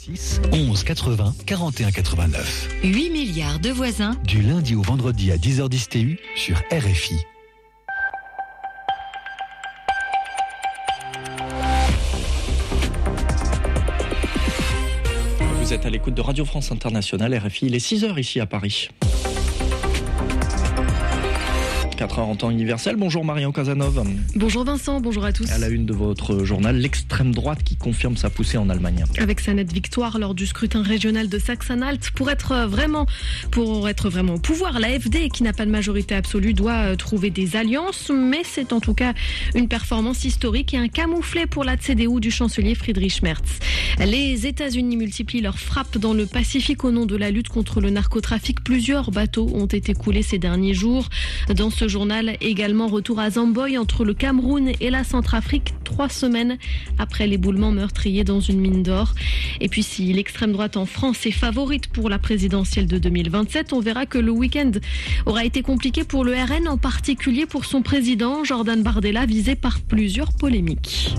06 11 80 41 89. 8 milliards de voisins. Du lundi au vendredi à 10h10 TU sur RFI. Vous êtes à l'écoute de Radio France Internationale, RFI. Il est 6h ici à Paris. 4h en temps universel. Bonjour Marion Casanov. Bonjour Vincent, bonjour à tous. À la une de votre journal, l'extrême droite qui confirme sa poussée en Allemagne. Avec sa nette victoire lors du scrutin régional de Sachsen-Anhalt, pour être vraiment au pouvoir, l'AfD, qui n'a pas de majorité absolue, doit trouver des alliances, mais c'est en tout cas une performance historique et un camouflet pour la CDU du chancelier Friedrich Merz. Les États-Unis multiplient leurs frappes dans le Pacifique au nom de la lutte contre le narcotrafic. Plusieurs bateaux ont été coulés ces derniers jours. Dans ce journal, également retour à Zamboy entre le Cameroun et la Centrafrique, 3 semaines après l'éboulement meurtrier dans une mine d'or. Et puis si l'extrême droite en France est favorite pour la présidentielle de 2027, on verra que le week-end aura été compliqué pour le RN, en particulier pour son président Jordan Bardella, visé par plusieurs polémiques.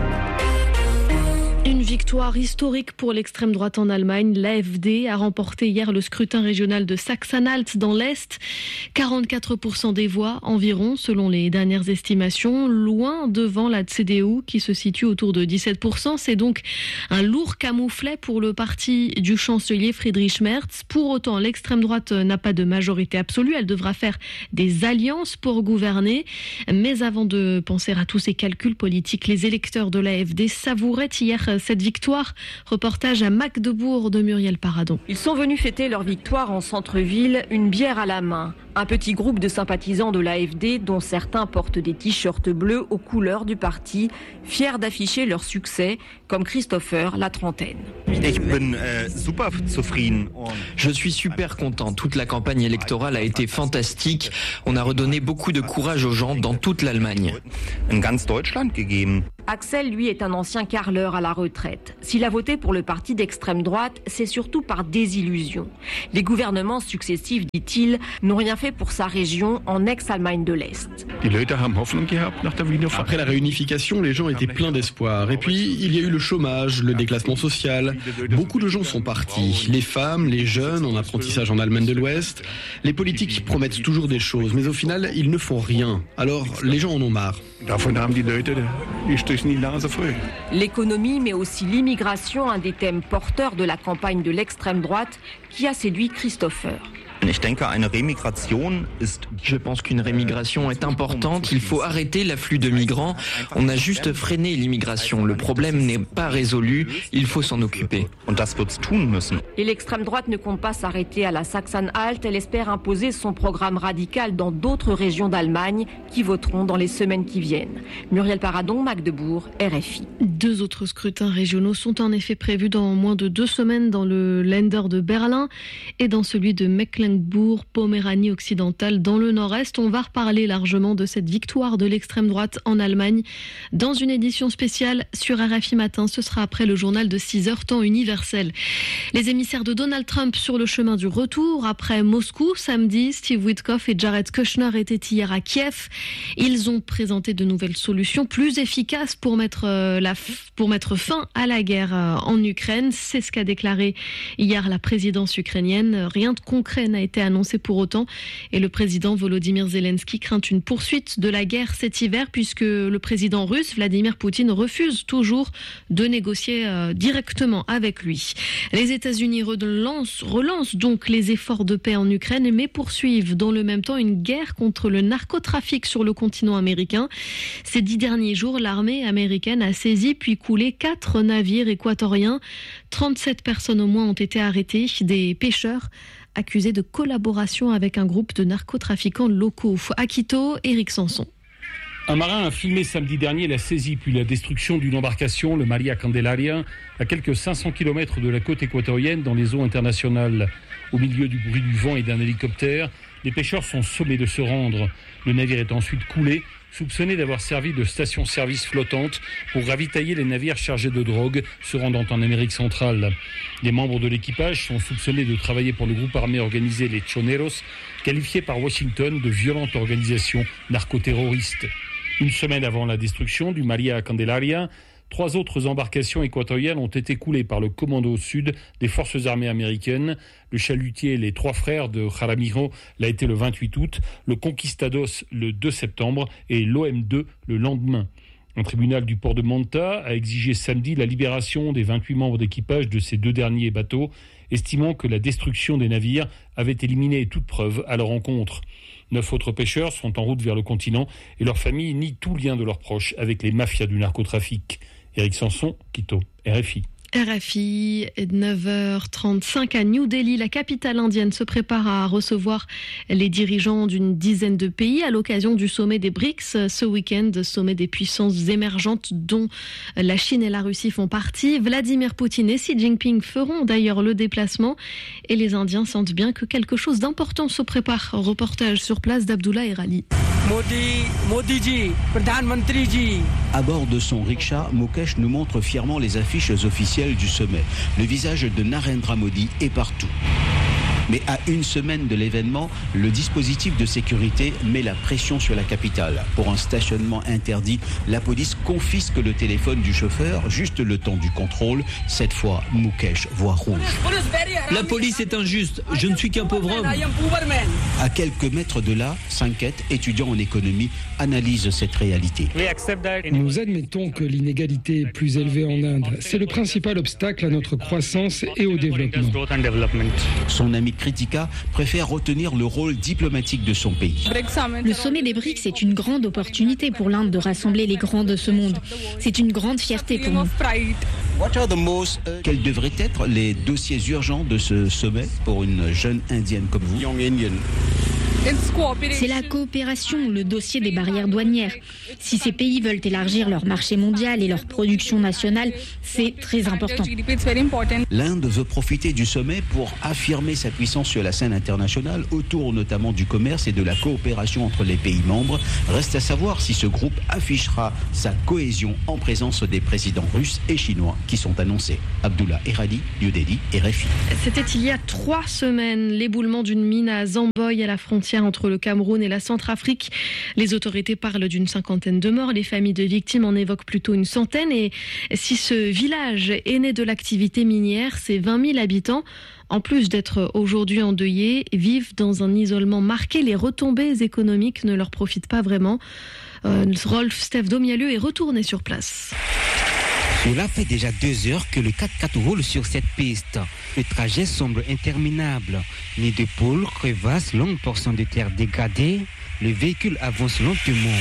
Une victoire historique pour l'extrême droite en Allemagne. L'AfD a remporté hier le scrutin régional de Sachsen-Anhalt dans l'Est. 44% des voix environ, selon les dernières estimations, loin devant la CDU qui se situe autour de 17%. C'est donc un lourd camouflet pour le parti du chancelier Friedrich Merz. Pour autant, l'extrême droite n'a pas de majorité absolue. Elle devra faire des alliances pour gouverner. Mais avant de penser à tous ces calculs politiques, les électeurs de l'AfD savouraient hier cette victoire. Reportage à Magdebourg de Muriel Paradon. Ils sont venus fêter leur victoire en centre-ville, une bière à la main. Un petit groupe de sympathisants de l'AfD, dont certains portent des t-shirts bleus aux couleurs du parti, fiers d'afficher leur succès, comme Christopher, la trentaine. Je suis super content. Toute la campagne électorale a été fantastique. On a redonné beaucoup de courage aux gens dans toute l'Allemagne. Axel, lui, est un ancien carleur à la retraite. S'il a voté pour le parti d'extrême droite, c'est surtout par désillusion. Les gouvernements successifs, dit-il, n'ont rien fait pour sa région en ex-Allemagne de l'Est. Après la réunification, les gens étaient pleins d'espoir. Et puis, il y a eu le chômage, le déclassement social. Beaucoup de gens sont partis. Les femmes, les jeunes en apprentissage en Allemagne de l'Ouest. Les politiques promettent toujours des choses, mais au final, ils ne font rien. Alors, les gens en ont marre. L'économie, mais aussi l'immigration, un des thèmes porteurs de la campagne de l'extrême droite qui a séduit Christopher. Je pense qu'une rémigration est importante. Il faut arrêter l'afflux de migrants. On a juste freiné l'immigration. Le problème n'est pas résolu. Il faut s'en occuper. Et l'extrême droite ne compte pas s'arrêter à la Sachsen-Anhalt. Elle espère imposer son programme radical dans d'autres régions d'Allemagne qui voteront dans les semaines qui viennent. Muriel Paradon, Magdebourg, RFI. 2 autres scrutins régionaux sont en effet prévus dans moins de 2 semaines dans le Länder de Berlin et dans celui de Mecklembourg-Poméranie occidentale dans le nord-est. On va reparler largement de cette victoire de l'extrême droite en Allemagne dans une édition spéciale sur RFI Matin. Ce sera après le journal de 6h, temps universel. Les émissaires de Donald Trump sur le chemin du retour. Après Moscou, samedi, Steve Witkoff et Jared Kushner étaient hier à Kiev. Ils ont présenté de nouvelles solutions plus efficaces pour mettre fin à la guerre en Ukraine. C'est ce qu'a déclaré hier la présidence ukrainienne. Rien de concret n'a été annoncé pour autant et le président Volodymyr Zelensky craint une poursuite de la guerre cet hiver puisque le président russe Vladimir Poutine refuse toujours de négocier directement avec lui. Les États-Unis relancent donc les efforts de paix en Ukraine mais poursuivent dans le même temps une guerre contre le narcotrafic sur le continent américain. Ces 10 derniers jours, l'armée américaine a saisi puis coulé 4 navires équatoriens. 37 personnes au moins ont été arrêtées, des pêcheurs accusés de collaboration avec un groupe de narcotrafiquants locaux. À Quito, Éric Sanson. Un marin a filmé samedi dernier la saisie puis la destruction d'une embarcation, le Maria Candelaria, à quelques 500 km de la côte équatorienne dans les eaux internationales. Au milieu du bruit du vent et d'un hélicoptère, les pêcheurs sont sommés de se rendre. Le navire est ensuite coulé, soupçonné d'avoir servi de station-service flottante pour ravitailler les navires chargés de drogue se rendant en Amérique centrale. Les membres de l'équipage sont soupçonnés de travailler pour le groupe armé organisé les Choneros, qualifié par Washington de violente organisation narcoterroriste. Une semaine avant la destruction du Maria Candelaria, 3 autres embarcations équatoriennes ont été coulées par le commando sud des forces armées américaines. Le chalutier Les Trois Frères de Jaramillo l'a été le 28 août, le Conquistados le 2 septembre et l'OM2 le lendemain. Un tribunal du port de Manta a exigé samedi la libération des 28 membres d'équipage de ces 2 derniers bateaux, estimant que la destruction des navires avait éliminé toute preuve à leur encontre. 9 autres pêcheurs sont en route vers le continent et leurs familles nient tout lien de leurs proches avec les mafias du narcotrafic. Éric Sanson, Quito, RFI. RFI, 9h35 à New Delhi. La capitale indienne se prépare à recevoir les dirigeants d'une dizaine de pays à l'occasion du sommet des BRICS. Ce week-end, sommet des puissances émergentes dont la Chine et la Russie font partie. Vladimir Poutine et Xi Jinping feront d'ailleurs le déplacement et les Indiens sentent bien que quelque chose d'important se prépare. Reportage sur place d'Abdullah Erali. Modi-ji, Pradhan Mantri-ji. À bord de son rickshaw, Mukesh nous montre fièrement les affiches officielles du sommet. Le visage de Narendra Modi est partout. Mais à une semaine de l'événement, le dispositif de sécurité met la pression sur la capitale. Pour un stationnement interdit, la police confisque le téléphone du chauffeur, juste le temps du contrôle. Cette fois, Mukesh voit rouge. La police est injuste, je ne suis qu'un pauvre homme. À quelques mètres de là, Sanket, étudiant en économie, analyse cette réalité. Nous admettons que l'inégalité est plus élevée en Inde. C'est le principal obstacle à notre croissance et au développement. Son ami Kritika préfère retenir le rôle diplomatique de son pays. Le sommet des BRICS est une grande opportunité pour l'Inde de rassembler les grands de ce monde. C'est une grande fierté pour nous. Quels devraient être les dossiers urgents de ce sommet pour une jeune indienne comme vous? C'est la coopération, le dossier des barrières douanières. Si ces pays veulent élargir leur marché mondial et leur production nationale, c'est très important. L'Inde veut profiter du sommet pour affirmer sa puissance sur la scène internationale, autour notamment du commerce et de la coopération entre les pays membres. Reste à savoir si ce groupe affichera sa cohésion en présence des présidents russes et chinois qui sont annoncés. Abdullah Erali, New Delhi, RFI. C'était il y a 3 semaines, l'éboulement d'une mine à Zamboy à la frontière entre le Cameroun et la Centrafrique. Les autorités parlent d'une 50aine de morts. Les familles de victimes en évoquent plutôt une centaine. Et si ce village est né de l'activité minière, ses 20 000 habitants, en plus d'être aujourd'hui endeuillés, vivent dans un isolement marqué. Les retombées économiques ne leur profitent pas vraiment. Rolf Steph Domialeux est retourné sur place. Cela fait déjà 2 heures que le 4x4 roule sur cette piste. Le trajet semble interminable. Nid de poules, crevasses, longues portions de terre dégradées. Le véhicule avance lentement.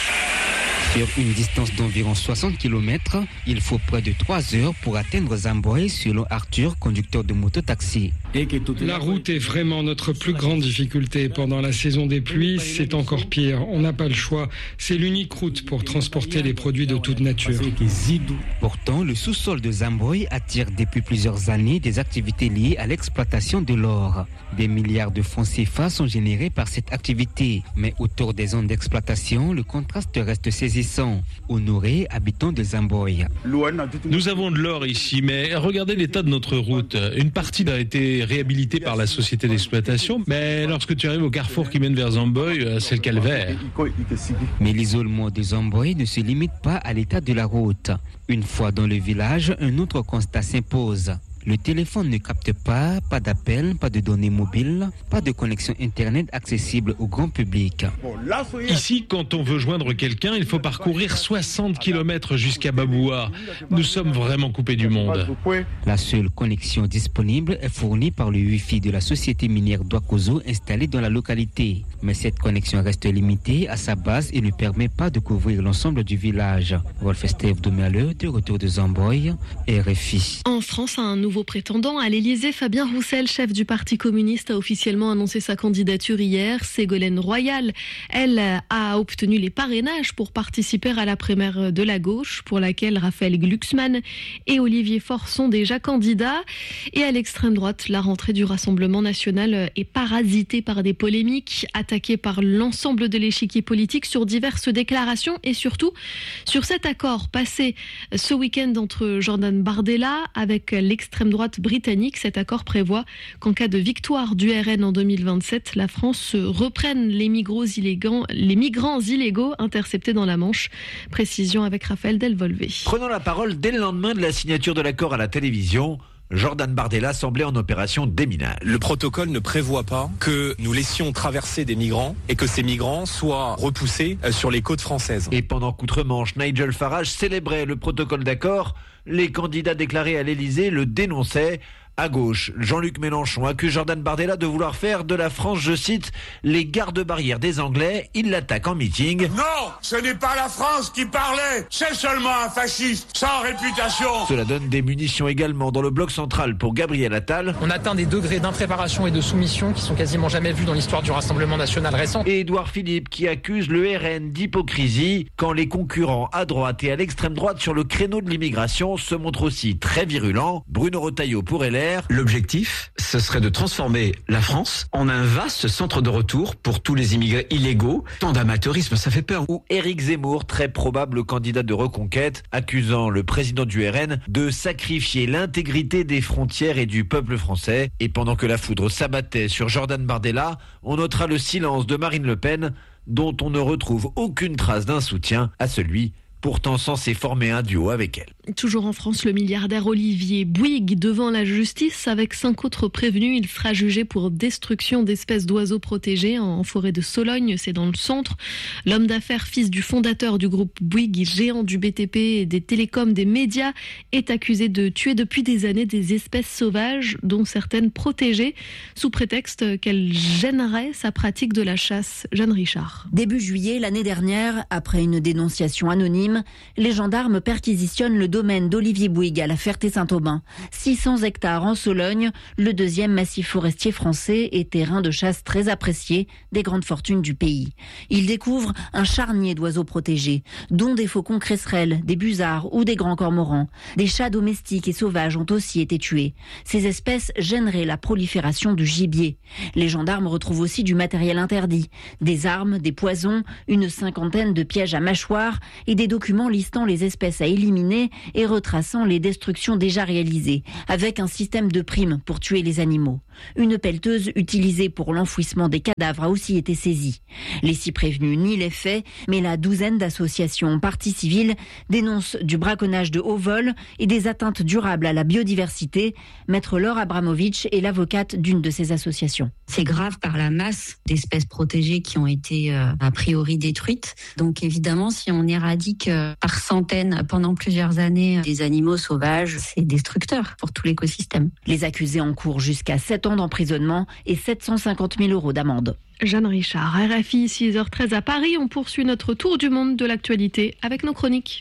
Sur une distance d'environ 60 km, il faut près de 3 heures pour atteindre Zamboy, selon Arthur, conducteur de moto-taxi. La route est vraiment notre plus grande difficulté. Pendant la saison des pluies, c'est encore pire. On n'a pas le choix. C'est l'unique route pour transporter les produits de toute nature. Pourtant, le sous-sol de Zamboy attire depuis plusieurs années des activités liées à l'exploitation de l'or. Des milliards de francs CFA sont générés par cette activité. Mais autour des zones d'exploitation, le contraste reste saisissant. Honoré, habitant de Zamboy. Nous avons de l'or ici, mais regardez l'état de notre route. Une partie a été réhabilitée par la société d'exploitation, mais lorsque tu arrives au carrefour qui mène vers Zamboy, c'est le calvaire. Mais l'isolement de Zamboy ne se limite pas à l'état de la route. Une fois dans le village, un autre constat s'impose. Le téléphone ne capte pas d'appel, pas de données mobiles, pas de connexion Internet accessible au grand public. Ici, quand on veut joindre quelqu'un, il faut parcourir 60 km jusqu'à Baboua. Nous sommes vraiment coupés du monde. La seule connexion disponible est fournie par le Wi-Fi de la société minière Douakozo installée dans la localité. Mais cette connexion reste limitée à sa base et ne permet pas de couvrir l'ensemble du village. Rolf Steph Domialeux, de retour de Zamboy, RFI. En France, un nouveau prétendant à l'Élysée, Fabien Roussel, chef du Parti communiste, a officiellement annoncé sa candidature hier. Ségolène Royal, elle, a obtenu les parrainages pour participer à la primaire de la gauche, pour laquelle Raphaël Glucksmann et Olivier Faure sont déjà candidats. Et à l'extrême droite, la rentrée du Rassemblement national est parasitée par des polémiques, attaquée par l'ensemble de l'échiquier politique sur diverses déclarations et surtout sur cet accord passé ce week-end entre Jordan Bardella avec l'extrême l'extrême droite britannique. Cet accord prévoit qu'en cas de victoire du RN en 2027, la France reprenne les migrants illégaux interceptés dans la Manche. Précision avec Raphaël Delvolvé. Prenant la parole dès le lendemain de la signature de l'accord à la télévision, Jordan Bardella semblait en opération déminage. Le protocole ne prévoit pas que nous laissions traverser des migrants et que ces migrants soient repoussés sur les côtes françaises. Et pendant qu'outre-Manche, Nigel Farage célébrait le protocole d'accord, les candidats déclarés à l'Elysée le dénonçaient. À gauche, Jean-Luc Mélenchon accuse Jordan Bardella de vouloir faire de la France, je cite, les gardes-barrières des Anglais. Il l'attaque en meeting. Non, ce n'est pas la France qui parlait, c'est seulement un fasciste sans réputation. Cela donne des munitions également dans le bloc central pour Gabriel Attal. On atteint des degrés d'impréparation et de soumission qui sont quasiment jamais vus dans l'histoire du Rassemblement national récent. Et Édouard Philippe qui accuse le RN d'hypocrisie quand les concurrents à droite et à l'extrême droite sur le créneau de l'immigration se montrent aussi très virulents. Bruno Retailleau pour LR. L'objectif, ce serait de transformer la France en un vaste centre de retour pour tous les immigrés illégaux. Tant d'amateurisme, ça fait peur. Ou Éric Zemmour, très probable candidat de reconquête, accusant le président du RN de sacrifier l'intégrité des frontières et du peuple français. Et pendant que la foudre s'abattait sur Jordan Bardella, on notera le silence de Marine Le Pen, dont on ne retrouve aucune trace d'un soutien à celui pourtant censé former un duo avec elle. Toujours en France, le milliardaire Olivier Bouygues devant la justice avec 5 autres prévenus. Il sera jugé pour destruction d'espèces d'oiseaux protégés en forêt de Sologne, c'est dans le centre. L'homme d'affaires, fils du fondateur du groupe Bouygues, géant du BTP, des télécoms, des médias, est accusé de tuer depuis des années des espèces sauvages, dont certaines protégées, sous prétexte qu'elles gêneraient sa pratique de la chasse. Jeanne Richard. Début juillet, l'année dernière, après une dénonciation anonyme, les gendarmes perquisitionnent le domaine d'Olivier Bouygues à la Ferté-Saint-Aubin. 600 hectares en Sologne, le deuxième massif forestier français et terrain de chasse très apprécié des grandes fortunes du pays. Ils découvrent un charnier d'oiseaux protégés, dont des faucons cresserelles, des busards ou des grands cormorans. Des chats domestiques et sauvages ont aussi été tués. Ces espèces gêneraient la prolifération du gibier. Les gendarmes retrouvent aussi du matériel interdit, des armes, des poisons, une 50aine de pièges à mâchoires et des documents listant les espèces à éliminer et retraçant les destructions déjà réalisées, avec un système de primes pour tuer les animaux. Une pelleteuse utilisée pour l'enfouissement des cadavres a aussi été saisie. Les 6 prévenus nient les faits, mais la douzaine d'associations partie civile dénoncent du braconnage de haut vol et des atteintes durables à la biodiversité. Maître Laure Abramovitch est l'avocate d'une de ces associations. C'est grave par la masse d'espèces protégées qui ont été a priori détruites. Donc évidemment, si on éradique par centaines pendant plusieurs années des animaux sauvages, c'est destructeur pour tout l'écosystème. Les accusés encourent jusqu'à 7 ans d'emprisonnement et 750 000 € d'amende. Jeanne Richard, RFI, 6h13 à Paris. On poursuit notre tour du monde de l'actualité avec nos chroniques.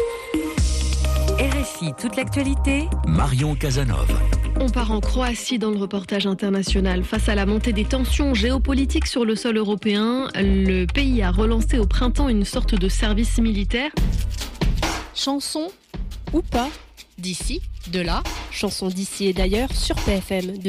RFI, toute l'actualité. Marion Casanov. On part en Croatie dans le reportage international. Face à la montée des tensions géopolitiques sur le sol européen, le pays a relancé au printemps une sorte de service militaire. Chanson ou pas, d'ici, de là, chanson d'ici et d'ailleurs sur PFM.